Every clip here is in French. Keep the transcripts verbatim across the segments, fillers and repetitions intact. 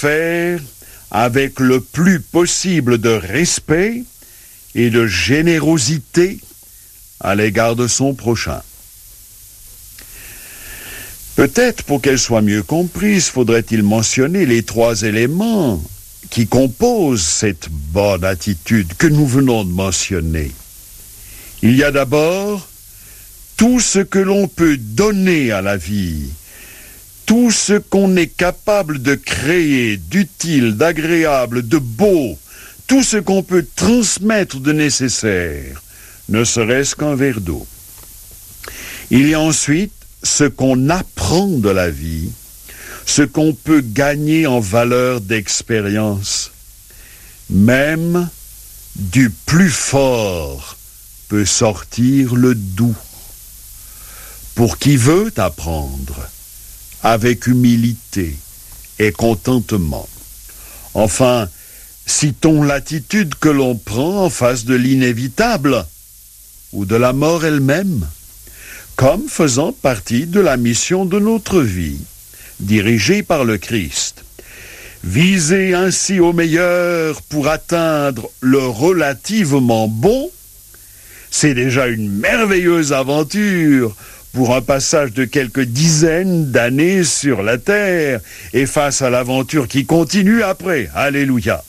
faire avec le plus possible de respect et de générosité à l'égard de son prochain. Peut-être, pour qu'elle soit mieux comprise, faudrait-il mentionner les trois éléments qui composent cette bonne attitude que nous venons de mentionner. Il y a d'abord tout ce que l'on peut donner à la vie, tout ce qu'on est capable de créer, d'utile, d'agréable, de beau, tout ce qu'on peut transmettre de nécessaire, ne serait-ce qu'un verre d'eau. Il y a ensuite ce qu'on apprend de la vie, ce qu'on peut gagner en valeur d'expérience. Même du plus fort peut sortir le doux. Pour qui veut apprendre, avec humilité et contentement. Enfin, citons l'attitude que l'on prend en face de l'inévitable ou de la mort elle-même, comme faisant partie de la mission de notre vie, dirigée par le Christ. Viser ainsi au meilleur pour atteindre le relativement bon, c'est déjà une merveilleuse aventure pour un passage de quelques dizaines d'années sur la terre et face à l'aventure qui continue après. Alléluia.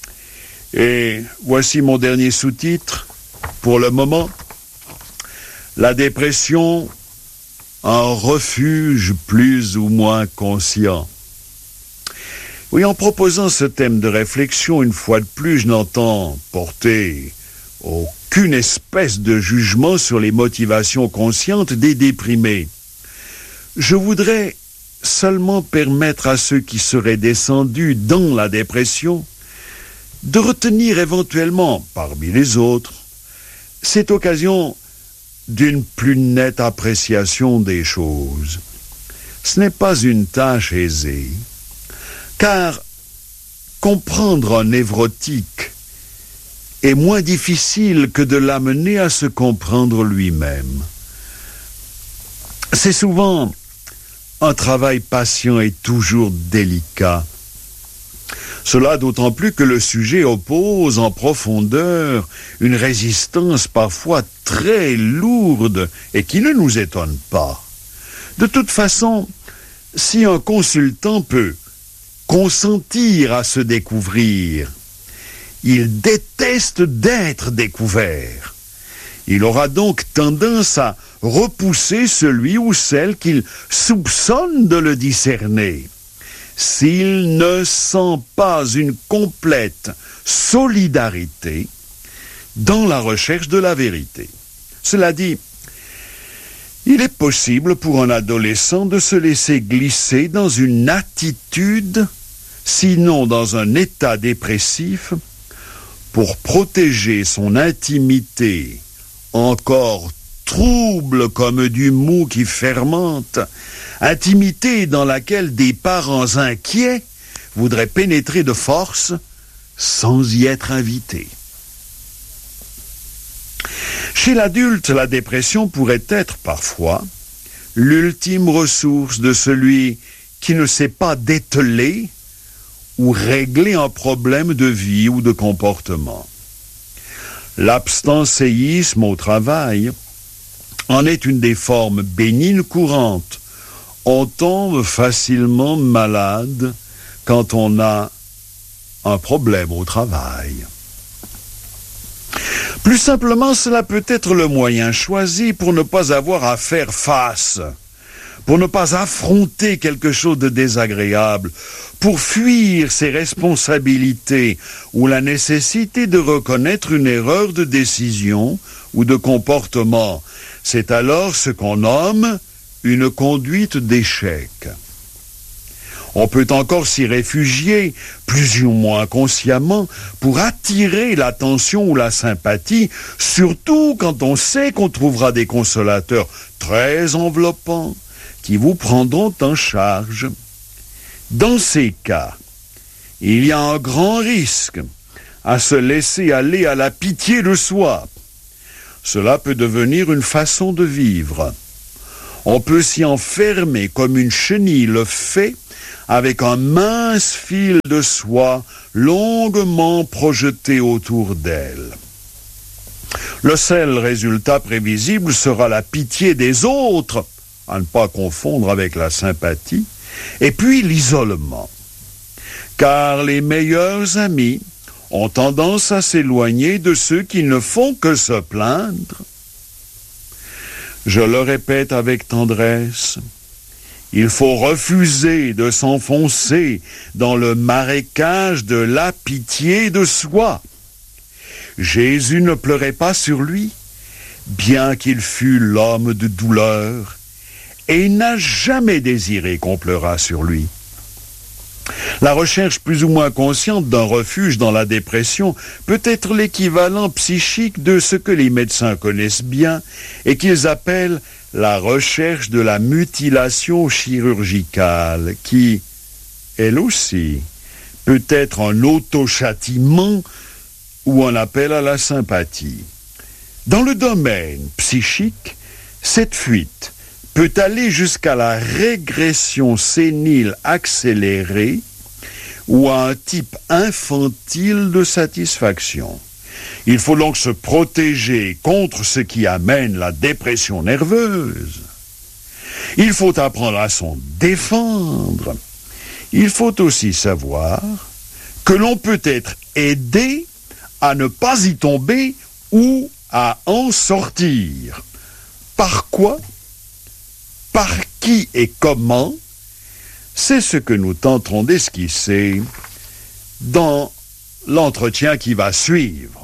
Et voici mon dernier sous-titre pour le moment. La dépression, un refuge plus ou moins conscient. Oui, en proposant ce thème de réflexion, une fois de plus, je n'entends porter aucune espèce de jugement sur les motivations conscientes des déprimés. Je voudrais seulement permettre à ceux qui seraient descendus dans la dépression de retenir éventuellement, parmi les autres, cette occasion d'une plus nette appréciation des choses. Ce n'est pas une tâche aisée, car comprendre un névrotique est moins difficile que de l'amener à se comprendre lui-même. C'est souvent un travail patient et toujours délicat. Cela d'autant plus que le sujet oppose en profondeur une résistance parfois très lourde et qui ne nous étonne pas. De toute façon, si un consultant peut consentir à se découvrir, il déteste d'être découvert. Il aura donc tendance à repousser celui ou celle qu'il soupçonne de le discerner, s'il ne sent pas une complète solidarité dans la recherche de la vérité. Cela dit, il est possible pour un adolescent de se laisser glisser dans une attitude, sinon dans un état dépressif, pour protéger son intimité, encore trouble comme du mou qui fermente, intimité dans laquelle des parents inquiets voudraient pénétrer de force sans y être invités. Chez l'adulte, la dépression pourrait être parfois l'ultime ressource de celui qui ne sait pas dételer ou régler un problème de vie ou de comportement. L'abstenséisme au travail en est une des formes bénignes courantes. On tombe facilement malade quand on a un problème au travail. Plus simplement, cela peut être le moyen choisi pour ne pas avoir à faire face, pour ne pas affronter quelque chose de désagréable, pour fuir ses responsabilités ou la nécessité de reconnaître une erreur de décision ou de comportement. C'est alors ce qu'on nomme une conduite d'échec. On peut encore s'y réfugier, plus ou moins consciemment, pour attirer l'attention ou la sympathie, surtout quand on sait qu'on trouvera des consolateurs très enveloppants qui vous prendront en charge. Dans ces cas, il y a un grand risque à se laisser aller à la pitié de soi. Cela peut devenir une façon de vivre. On peut s'y enfermer comme une chenille le fait avec un mince fil de soie longuement projeté autour d'elle. Le seul résultat prévisible sera la pitié des autres, à ne pas confondre avec la sympathie, et puis l'isolement. Car les meilleurs amis ont tendance à s'éloigner de ceux qui ne font que se plaindre. Je le répète avec tendresse, il faut refuser de s'enfoncer dans le marécage de la pitié de soi. Jésus ne pleurait pas sur lui, bien qu'il fût l'homme de douleur, et il n'a jamais désiré qu'on pleurât sur lui. La recherche plus ou moins consciente d'un refuge dans la dépression peut être l'équivalent psychique de ce que les médecins connaissent bien et qu'ils appellent la recherche de la mutilation chirurgicale, qui, elle aussi, peut être un autochâtiment ou un appel à la sympathie. Dans le domaine psychique, cette fuite peut aller jusqu'à la régression sénile accélérée ou à un type infantile de satisfaction. Il faut donc se protéger contre ce qui amène la dépression nerveuse. Il faut apprendre à s'en défendre. Il faut aussi savoir que l'on peut être aidé à ne pas y tomber ou à en sortir. Par quoi ? Par qui et comment ? C'est ce que nous tenterons d'esquisser dans l'entretien qui va suivre.